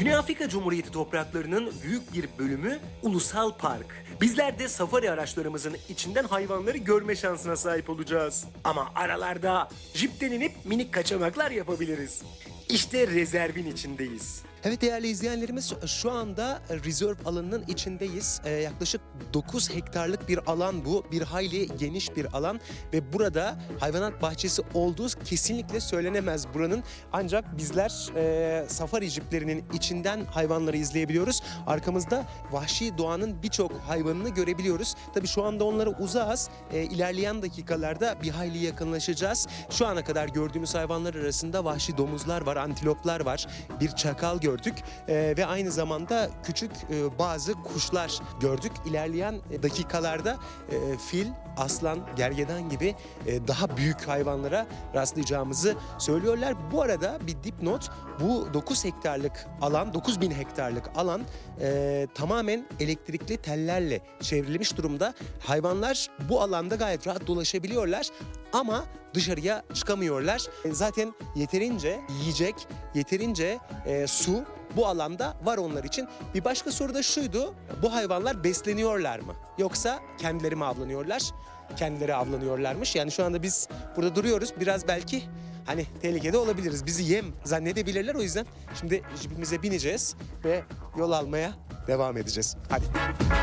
Güney Afrika Cumhuriyeti topraklarının büyük bir bölümü ulusal park. Bizler de safari araçlarımızın içinden hayvanları görme şansına sahip olacağız. Ama aralarda jipten inip minik kaçamaklar yapabiliriz. İşte rezervin içindeyiz. Evet değerli izleyenlerimiz, şu anda rezerv alanının içindeyiz. Yaklaşık 9 hektarlık bir alan bu. Bir hayli geniş bir alan ve burada hayvanat bahçesi olduğu kesinlikle söylenemez buranın. Ancak bizler safari jiplerinin içinden hayvanları izleyebiliyoruz. Arkamızda vahşi doğanın birçok hayvanını görebiliyoruz. Tabii şu anda onlara uzağız. İlerleyen dakikalarda bir hayli yakınlaşacağız. Şu ana kadar gördüğümüz hayvanlar arasında vahşi domuzlar var, antiloplar var, bir çakal gördük ve aynı zamanda küçük bazı kuşlar gördük. İlerleyen dakikalarda fil, aslan, gergedan gibi daha büyük hayvanlara rastlayacağımızı söylüyorlar. Bu arada bir dipnot, bu 9 hektarlık alan, 9000 hektarlık alan tamamen elektrikli tellerle çevrilmiş durumda. Hayvanlar bu alanda gayet rahat dolaşabiliyorlar ama dışarıya çıkamıyorlar. Zaten yeterince yiyecek, yeterince su bu alanda var onlar için. Bir başka soru da şuydu: bu hayvanlar besleniyorlar mı? Yoksa kendileri mi avlanıyorlar? Kendileri avlanıyorlarmış. Yani şu anda biz burada duruyoruz. Biraz belki hani tehlikede olabiliriz. Bizi yem zannedebilirler. O yüzden şimdi jipimize bineceğiz ve yol almaya devam edeceğiz. Hadi.